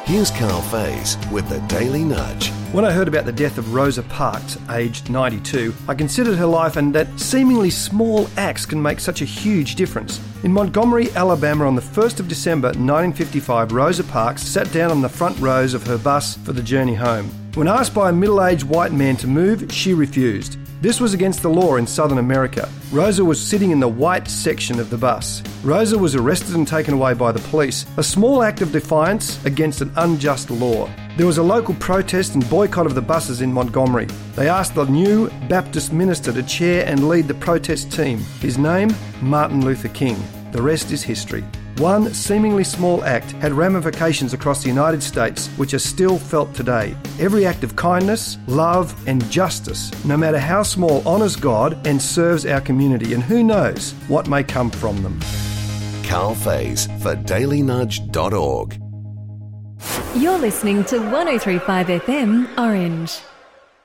Here's Carl Faze with the Daily Nudge. When I heard about the death of Rosa Parks, aged 92, I considered her life and that seemingly small acts can make such a huge difference. In Montgomery, Alabama, on the 1st of December 1955, Rosa Parks sat down on the front rows of her bus for the journey home. When asked by a middle-aged white man to move, she refused. This was against the law in Southern America. Rosa was sitting in the white section of the bus. Rosa was arrested and taken away by the police, a small act of defiance against an unjust law. There was a local protest and boycott of the buses in Montgomery. They asked the new Baptist minister to chair and lead the protest team. His name, Martin Luther King. The rest is history. One seemingly small act had ramifications across the United States which are still felt today. Every act of kindness, love and justice, no matter how small, honours God and serves our community, and who knows what may come from them. Carl Faze for dailynudge.org. You're listening to 103.5 FM Orange.